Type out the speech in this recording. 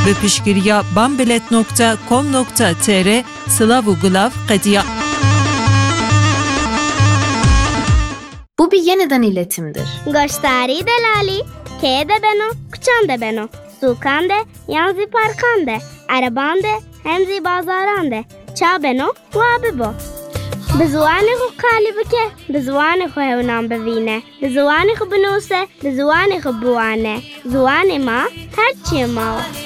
bi piştgiriya bambilet.com.tr Sılav û Gulav qediya. Bu bir yeniden iletimdir. Goştarî delalî, kê de beno, kuçan de beno, sûkan de, yan zî parkan de, ereban de, hem zî bazaran de, ça beno, wa bibo. Bi ziwanê xwe qalî bike, bi ziwanê xwe hewnan bivîne, bi ziwanê xwe binûse, bi ziwanê xwe biwane. Ziwanê ma her çiyê mawa.